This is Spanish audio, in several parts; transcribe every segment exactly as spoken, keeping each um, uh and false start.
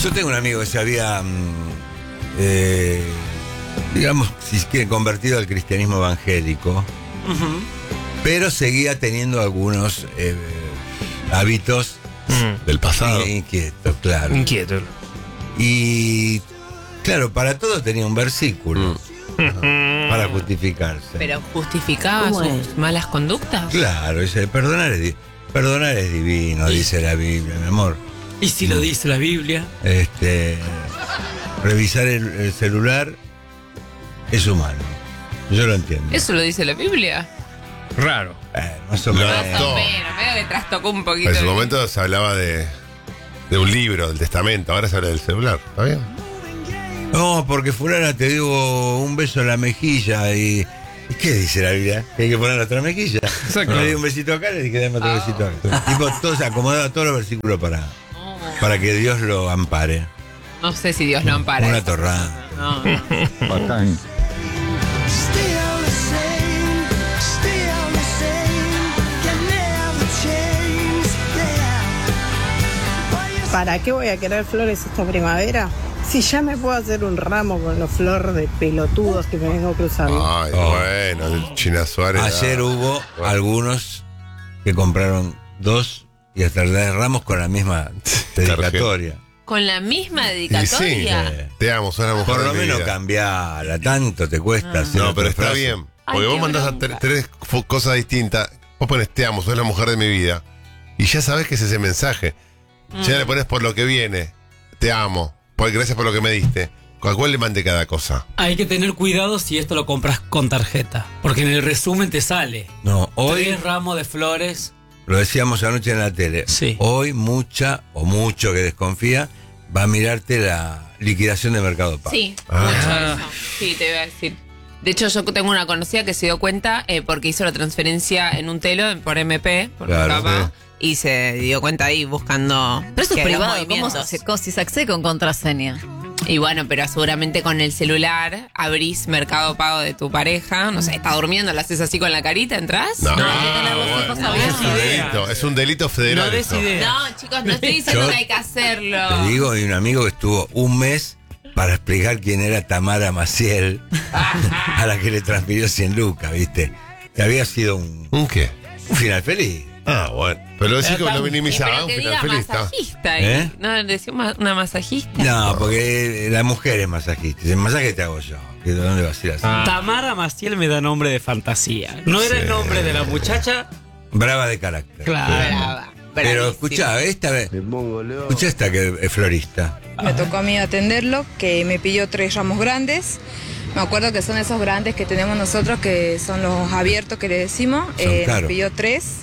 Yo tengo un amigo que se había, eh, digamos, si quiere, convertido al cristianismo evangélico, uh-huh. pero seguía teniendo algunos eh, hábitos mm. del pasado. Inquietos, claro. Inquieto. Y claro, para todo tenía un versículo mm. para justificarse. ¿Pero justificaba sus es? malas conductas? Claro, dice, perdonar es, perdonar es divino, dice la Biblia, mi amor. ¿Y si lo dice la Biblia? Este, revisar el, el celular es humano. Yo lo entiendo. ¿Eso lo dice la Biblia? Raro. Eh, más o menos. Más o menos, medio que trastocó un poquito. En su momento se hablaba de, de un libro, del testamento, ahora se habla del celular, ¿está bien? No, porque fulana te dio un beso en la mejilla y... ¿Y qué dice la Biblia? Que hay que poner la otra mejilla. Exacto. Le di un besito acá, le dije, dame otro oh. besito acá. Tipo, todo se acomodaba todos los versículos para, oh. para que Dios lo ampare. No sé si Dios lo ampara. Una torrada. No. Bacán. ¿Para qué voy a querer flores esta primavera? Si ya me puedo hacer un ramo con los flores de pelotudos que me vengo cruzando. Ay, oh. bueno, el China Suárez. Ayer ah, hubo bueno. algunos que compraron dos y hasta de ramos con la misma dedicatoria. ¿Con la misma dedicatoria? Sí, sí. Te amo, sos la mujer Por lo de mi menos vida. cambiarla, tanto te cuesta. Ah. No, pero está frase. bien. Porque Ay, vos mandás a tres, tres cosas distintas. Vos pones te amo, sos la mujer de mi vida. Y ya sabés que es ese mensaje. Mm. Ya le pones por lo que viene. Te amo. Pues gracias por lo que me diste. ¿A cuál le mandé cada cosa? Hay que tener cuidado si esto lo compras con tarjeta. Porque en el resumen te sale. No, hoy. Tres ramos de flores. Lo decíamos anoche en la tele. Sí. Hoy mucha o mucho que desconfía va a mirarte la liquidación de Mercado Pago. Sí, ah. mucho eso. Sí, te iba a decir. De hecho, yo tengo una conocida que se dio cuenta eh, porque hizo la transferencia en un telo por M P, por claro, Mercado Pago. Sí. Y se dio cuenta ahí buscando. Pero eso es privado, ¿cómo se, si se accede con contraseña? Y bueno, pero seguramente con el celular abrís Mercado Pago de tu pareja. No sé, está durmiendo, lo haces así con la carita, ¿entras? No, no, no, bueno, no es un delito, es un delito federal. No, eso. no chicos, no estoy diciendo Yo que hay que hacerlo. Te digo, hay un amigo que estuvo un mes para explicar quién era Tamara Maciel, a la que le transfirió cien lucas, ¿viste? Que había sido un... ¿Un qué? Un final feliz. Ah, bueno. Pero lo decís como lo minimizaba, un final feliz. Masajista, ¿Eh? ¿no? ¿Decía una masajista? No, porque la mujer es masajista. El masaje te hago yo. ¿De dónde vas a ir así? Ah. Tamara Maciel me da nombre de fantasía. No era sí. el nombre de la muchacha. Brava de carácter. Claro. Brava. Pero escuchá, esta vez. Escuchá esta que es florista. Me tocó a mí atenderlo, que me pidió tres ramos grandes. Me acuerdo que son esos grandes que tenemos nosotros, que son los abiertos que le decimos. Eh, me pidió tres.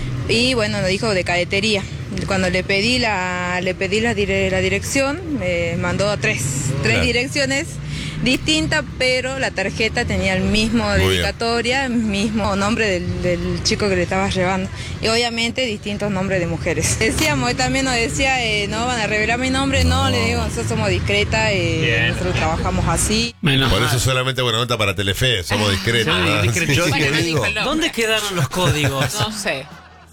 Y bueno, nos dijo de cadetería. Cuando le pedí la, le pedí la, dire, la dirección, me mandó tres, tres claro. direcciones distintas, pero la tarjeta tenía el mismo Muy dedicatoria, bien. el mismo nombre del, del chico que le estaba llevando. Y obviamente distintos nombres de mujeres. Decíamos, él también nos decía, eh, no van a revelar mi nombre, no, no le digo, nosotros somos discretas, eh, nosotros trabajamos así. Menos Por mal. Eso solamente buena nota para Telefe, somos discretas. Sí, discretas. Yo te digo, ¿dónde quedaron los códigos? No sé.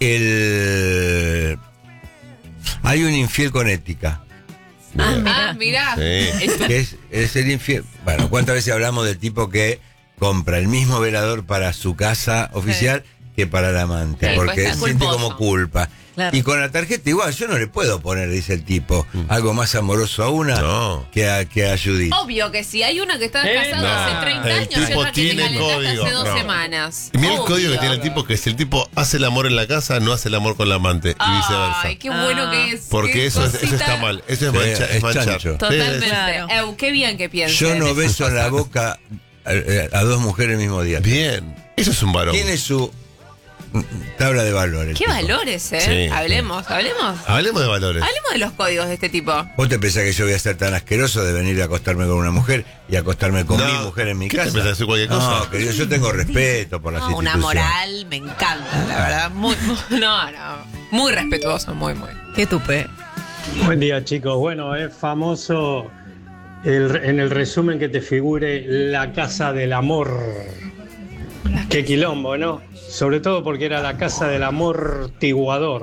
El... Hay un infiel con ética. Ah, mirá. Sí. Que es, es el infiel. Bueno, ¿cuántas veces hablamos del tipo que compra el mismo velador para su casa oficial sí. que para el amante? Sí, porque pues siente culposo. como culpa. Claro. Y con la tarjeta igual, yo no le puedo poner, dice el tipo, mm. algo más amoroso a una no. que, a, que a Judith. Obvio que sí, hay una que está eh, casada no. hace treinta el años y tipo otra que tiene le calentaste código. hace dos no. semanas. Y mira el Obvio. código que tiene el tipo, que es el tipo hace el amor en la casa, no hace el amor con la amante y viceversa. Ay, qué bueno ah. que es. Porque eso, es, eso está mal, eso es, Sí, mancha, es es manchar. chancho. Totalmente. Claro. Eu, qué bien que pienses. Yo no beso en la boca a, a dos mujeres el mismo día. Bien, eso es un varón. Tiene su tabla de valores. ¿Qué tipo. valores, eh? Sí, hablemos, sí. hablemos. Hablemos de valores. Hablemos de los códigos de este tipo. ¿Vos te pensás que yo voy a ser tan asqueroso de venir a acostarme con una mujer y acostarme con No. mi mujer en mi ¿Qué casa? te pensás, hacer cualquier cosa? No, querido, yo tengo respeto por las No, una instituciones. moral, me encanta, la verdad. Muy, muy, no, no. Muy respetuoso, muy, muy. Qué tupe. Buen día, chicos. Bueno, es famoso el, en el resumen que te figure la casa del amor. Qué quilombo, ¿no? Sobre todo porque era la casa del amortiguador.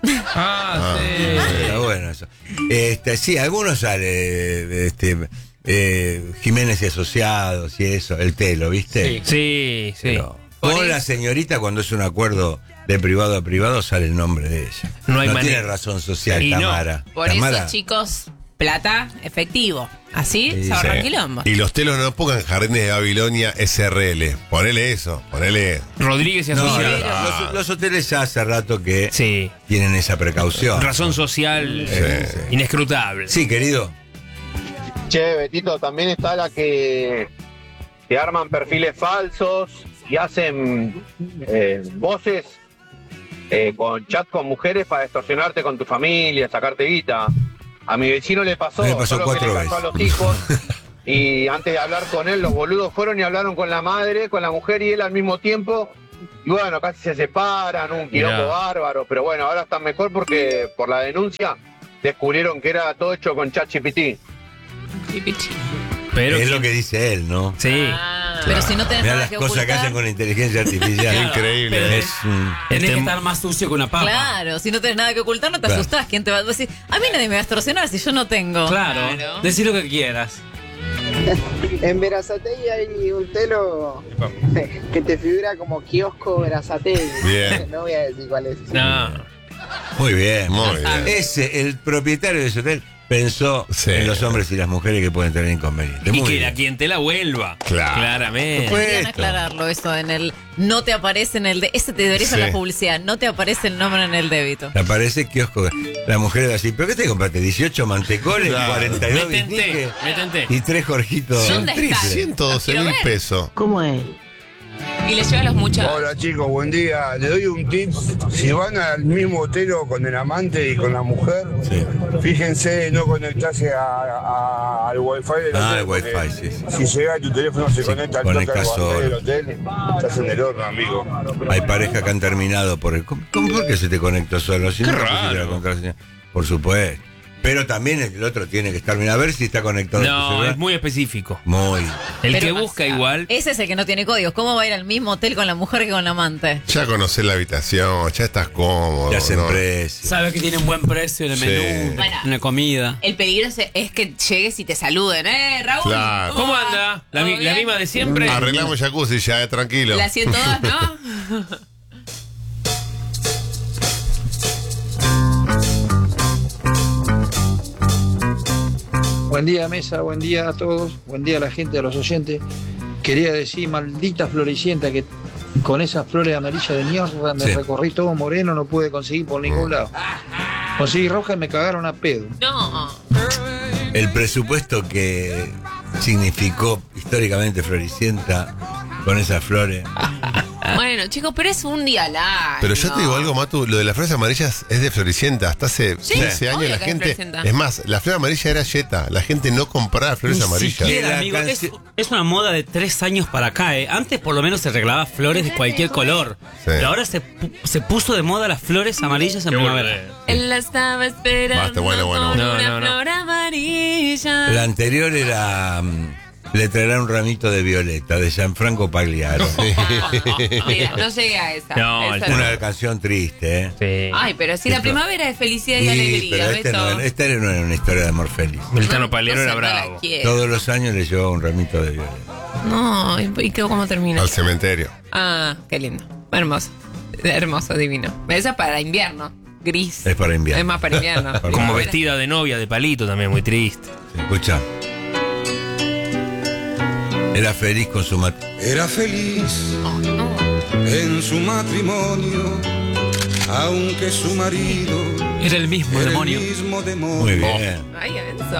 Ah, sí. Está bueno eso. Este, sí, algunos sale, este, eh, Jiménez y Asociados y eso, el telo, ¿viste? Sí, sí. sí. Pero, con la señorita, cuando es un acuerdo de privado a privado, sale el nombre de ella. No hay no manera. tiene razón social, Y no. Tamara. Por Tamara, eso, chicos, plata, efectivo. Así Sí, se ahorran sí. quilombo. Y los telos no pongan Jardines de Babilonia S R L. Ponele eso, ponele. Rodríguez y No, Asociados. los, los- los hoteles ya hace rato que Sí. tienen esa precaución. Razón social Sí, eh, sí. inescrutable. Sí, querido. Che, Betito, también está la que, que arman perfiles falsos y hacen eh, voces eh, con chat con mujeres para extorsionarte con tu familia, sacarte guita. A mi vecino le pasó, Me pasó solo que cuatro le casó a veces. los hijos y antes de hablar con él, los boludos fueron y hablaron con la madre, con la mujer y él al mismo tiempo. Y bueno, casi se separan, un quilombo Mirá. bárbaro, pero bueno, ahora están mejor porque por la denuncia descubrieron que era todo hecho con ChatGPT. Pero es que- lo que dice él, ¿no? Sí. Pero si no tenés Mirá nada las que cosas ocultar. que hacen con la inteligencia artificial. Increíble. Pero Es, mm, Tenés Este- que estar más sucio que una papa. Claro, si no tenés nada que ocultar, no te Claro. asustás. ¿Quién te va a decir? A mí nadie me va a extorsionar si yo no tengo. Claro. Claro. Decí lo que quieras. En Verazategui hay un telo que te figura como kiosco Verazategui. Bien. No voy a decir cuál es. No. muy bien. Muy bien. Ese, el propietario de ese hotel, pensó Sí. en los hombres y las mujeres que pueden tener inconvenientes. Y Muy que bien. la clientela vuelva. Claro. Claramente. Pues- Deberían Esto. aclararlo eso en el no te aparece en el de ese te debería ser Sí. la publicidad, no te aparece el nombre en el débito. Me aparece kiosco. La mujer va así, ¿pero qué te compraste? dieciocho mantecoles, Claro. cuarenta y dos Me tenté, bisniques me tenté. y tres jorjitos ¿Dónde está? triples. ciento doce Quiero mil ver. pesos. ¿Cómo es? Y le lleva a los muchachos. Hola chicos, buen día. Le doy un tip. Si van al mismo hotel con el amante y con la mujer, Sí. fíjense no conectarse a- a- al wifi del Ah, hotel. el porque wifi, sí, sí. Si llega tu teléfono se Sí, conecta al toque conecta al wifi solo. del hotel, estás en el horno, amigo. Hay parejas que han terminado por el. ¿Cómo, cómo por qué se te conectó solo? Si Qué no pusiste raro. la contraseña. Por supuesto. Pero también el otro tiene que estar. Mira, a ver si está conectado a tu No, celular. es muy específico. Muy. El Pero que busca igual. Ese es el que no tiene códigos. ¿Cómo va a ir al mismo hotel con la mujer que con la amante? Ya conocés la habitación, ya estás cómodo. Ya hacen ¿no? precio. Sabe que tiene un buen precio en el Sí. menú, Bueno. en la comida. El peligro es- es que llegues y te saluden. ¿Eh, Raúl? Claro. ¿Cómo anda? ¿La, mi- ¿Todo la bien? misma de siempre? Arreglamos jacuzzi ya, eh, tranquilo. La ciento dos, ¿no? Buen día, mesa, buen día a todos, buen día a la gente, a los oyentes. Quería decir, maldita floricienta, que con esas flores amarillas de mierda me Sí. recorrí todo moreno, no pude conseguir por ningún lado. Conseguí roja y me cagaron a pedo. No. El presupuesto que significó históricamente Floricienta con esas flores. Bueno, chicos, pero es un día al año. Pero yo te digo algo, Matu, lo de las flores amarillas es de Floricienta. Hasta hace Sí, quince años obvio la que es gente. Floricienta. Es más, la flor amarilla era yeta. La gente no compraba flores Ni amarillas. siquiera, La amigo, es, canción- es una moda de tres años para acá, ¿eh? Antes por lo menos se regalaba flores de cualquier color. Pero ahora se, pu- se puso de moda las flores amarillas en primavera. Él la estaba esperando. Basta, bueno, bueno, con bueno. una No, no, no. flor amarilla. La anterior era. mm, Le traerá un ramito de violeta de Gianfranco Pagliaro. Mira, no llegué a esa. No, Esa el- Una canción triste, ¿eh? Ay, pero si la Esto- primavera es felicidad y Sí, alegría, pero este Beto. no, esta no era una historia de amor feliz. El Tano Pagliaro No era sé, no la bravo. quiero. Todos los años le llevaba un ramito de violeta. No, ¿y y qué- cómo termina? Al cementerio. Ah, qué lindo. Hermoso. Hermoso, divino. Esa es para invierno. Gris. Es para invierno. Es más para invierno. Como Como Primavera. vestida de novia de palito también, muy triste. Escucha. Era feliz con su mat. Era feliz en su matrimonio, aunque su marido Era el mismo era demonio. el mismo demonio. Muy bien. Ay, Enzo.